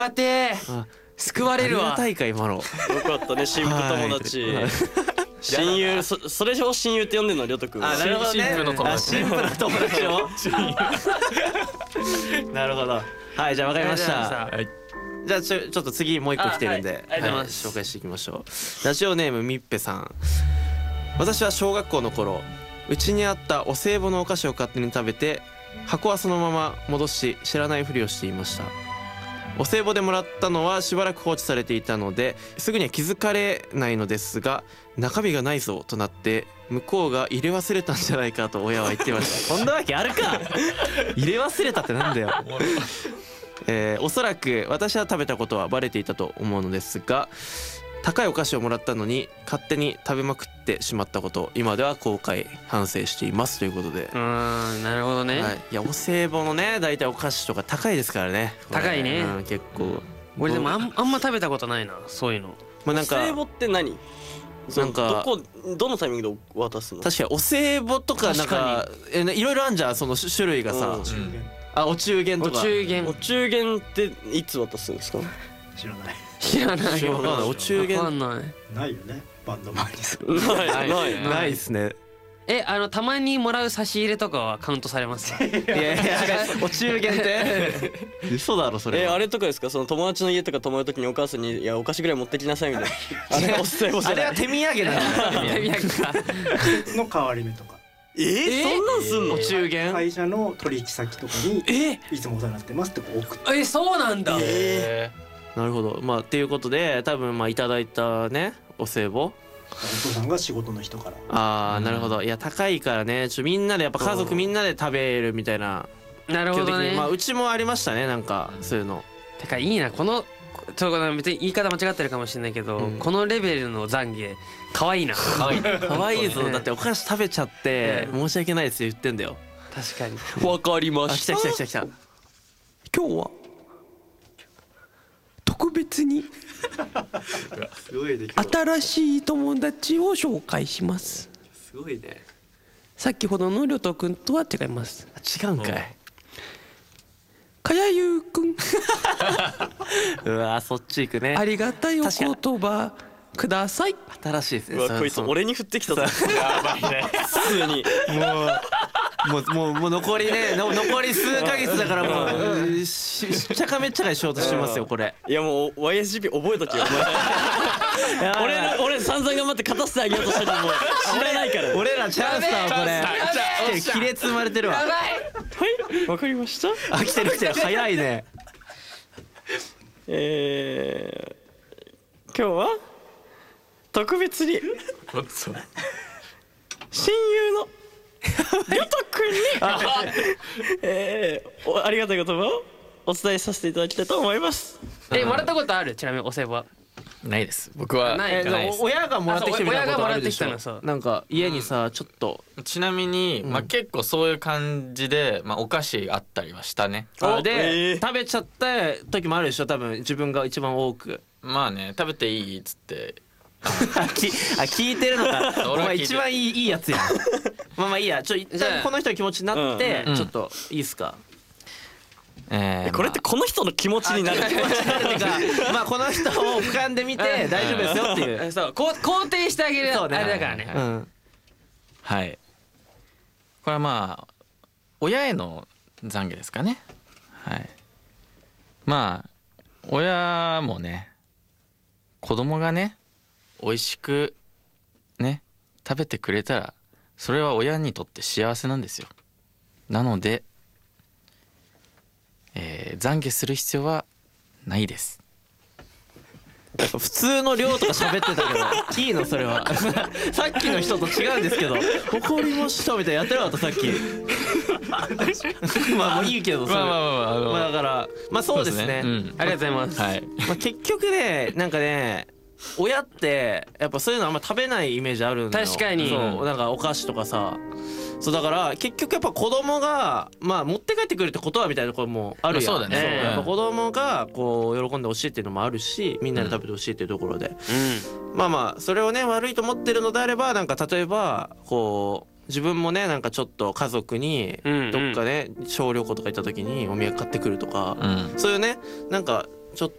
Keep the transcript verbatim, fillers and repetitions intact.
待てあ救われるわ。 ありがたいか今の。 よかったね新婦友達。親友、そそれを親友って呼んでんのりょうとくんは。 あなるほどね。 新婦の友達あ新婦の友達を。なるほど。はいじゃあわかりました。 はいじゃあちょちょっと次もう一個来てるんで、 あはいありがとうございます紹介していきましょう。ラジオネームみっぺさん。私は小学校の頃うちにあったお歳暮のお菓子を勝手に食べて箱はそのまま戻し知らないふりをしていました。お歳暮でもらったのはしばらく放置されていたのですぐには気づかれないのですが、中身がないぞとなって向こうが入れ忘れたんじゃないかと親は言ってました。そんなわけあるか。入れ忘れたってなんだよ。えーおそらく私は食べたことはバレていたと思うのですが、高いお菓子をもらったのに勝手に食べまくってしまったこと、今では後悔反省していますということで、 うーんなるほどね、 はい、いやお歳暮のね大体お菓子とか高いですからね。 高いねうん、結構俺でもあんあんま食べたことないなそういうの。 まあなんかお歳暮って何？ なんかどこどのタイミングで渡すの？ 確かにお歳暮とかなんかえいろいろあんじゃんその種類がさ、 うんあお中元おとか中元お中元っていつ渡すんですか？ 知らない。 知らない知らないお中元わかんない。 ないよね。バンド前にさ。 ないないないないっすね。 えあのたまにもらう差し入れとかはカウントされますか？ いやいやお中元って嘘だろそれは。 えあれとかですか？その友達の家とか泊まるときにお母さんにいやお菓子ぐらい持ってきなさいみたいな。あれお歳暮じゃない。 あれは手土産なんだよ。 手土産か。 の変わり目とか。 えー、そんなんすんの？ お中元会社の取引先とかにえいつもお世話になってますってこう送って。 えそうなんだ。 えなるほど。まあっていうことで多分まあいただいたねお歳暮、 お父さんが仕事の人から。 ああなるほど。いや高いからねちょみんなでやっぱ家族みんなで食べるみたいななるほどね。 まあうちもありましたねなんかそういうの。 てかいいなこのちょっと別に言い方間違ってるかもしれないけど、 うんこのレベルの懺悔可愛いな。可愛い可愛いぞ。だってお菓子食べちゃって申し訳ないですよ言ってんだよ。 確かに。 ー、わかりまあ来したた来た来た来た。 今日は特別にすごいで新しい友達を紹介します。 すごいね。 先ほどのりょうとくんとは違います。 違うんかい。 かやゆうくんうわそっち行くね。 ありがたいお言葉ください。 新しいですね。 うわこいつそ俺に降ってきたぞ。やばいね。普通に。 もうもうもう残りねの残り数ヶ月だからもううんししっちゃかめっちゃかにしようとしてますよこれ。 いやもう ワイエスジーピー 覚えとけよ。お前俺ら俺散々頑張って勝たせてあげようとしてるのもう知らないから。 俺らチャンスだわこれ。来てる亀裂生まれてるわ。 はいわかりました。 あ来てる来てる早いね。 えー、今日は特別に親友のりょうとくんにえー、おありがたい言葉をお伝えさせていただきたいと思います。 えもらったことある？ちなみにお歳暮は。 ないです僕は。 ないえでも親がもらってきてみたいなことあるでしょ。 親がもらってきたのそうなんか家にさちょっとちなみに、まあ、 うん結構そういう感じで、まあ、お菓子あったりはしたね。 あで、 えー食べちゃった時もあるでしょ多分自分が一番多く。 まあね食べていいっつってあきあ聞いてるのか。お前俺は聞いて一番いいいいやつやん。まあまあいいやちょ一じゃあ旦この人の気持ちになってうんちょっといいっすか。 えーこれってこの人の気持ちになる。 気持ちになるっていうかまあこの人を俯瞰で見て大丈夫ですよっていう。 えそうこう肯定してあげるそうねあれだからね。 うんはいこれはまあ親への懺悔ですかね。はいまあ親もね子供がね美味しくね食べてくれたらそれは親にとって幸せなんですよ。なので、えー、懺悔する必要はないです。 普通の量とか喋ってたけどいいのそれは。さっきの人と違うんですけど「わかりました」みたいなやってなかったさっき。まあもういいけどそれまあまあまあまああのまあだからまあそうですね。 うんありがとうございます。 はいまあ結局ねなんかね親ってやっぱそういうのあんま食べないイメージあるんだよ。 確かにそうなんかお菓子とかさそうだから結局やっぱ子供がまあ持って帰ってくるってことはみたいなところもあるやん。 まあそうだねそううんやっぱ子供がこう喜んでほしいっていうのもあるしみんなで食べてほしいっていうところで、まあまあそれをね悪いと思ってるのであればなんか例えばこう自分もねなんかちょっと家族にうんうんどっかね小旅行とか行った時にお土産買ってくるとか、 うんそういうねなんかちょっ